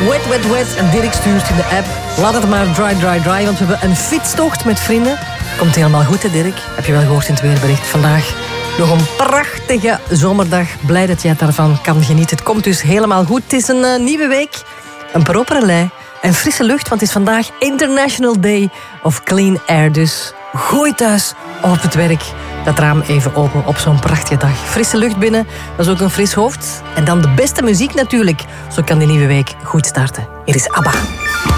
Wet, wet, wet. En Dirk stuurt in de app. Laat het maar dry, dry, dry. Want we hebben een fietstocht met vrienden. Komt helemaal goed, hè, Dirk? Heb je wel gehoord in het weerbericht vandaag? Nog een prachtige zomerdag. Blij dat jij daarvan kan genieten. Het komt dus helemaal goed. Het is een nieuwe week. Een propere lei. En frisse lucht, want het is vandaag International Day of Clean Air. Dus gooi thuis op het werk dat raam even open op zo'n prachtige dag. Frisse lucht binnen, dat is ook een fris hoofd. En dan de beste muziek natuurlijk. Zo kan die nieuwe week goed starten. Hier is ABBA.